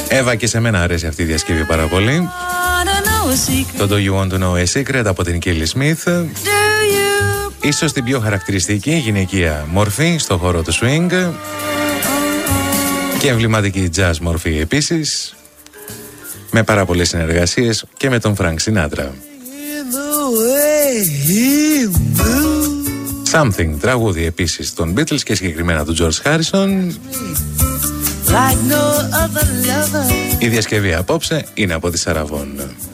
Εύα, και σε μένα αρέσει αυτή η διασκευή πάρα πολύ. Το Do You Want To Know A Secret από την Kelly Smith. Ίσως την πιο χαρακτηριστική γυναικεία μορφή στο χώρο του swing και εμβληματική jazz μορφή επίσης, με πάρα πολλές συνεργασίες και με τον Frank Sinatra. Something, τραγούδι επίσης των Beatles και συγκεκριμένα του George Harrison. Η διασκευή απόψε είναι από τη Σαραβών.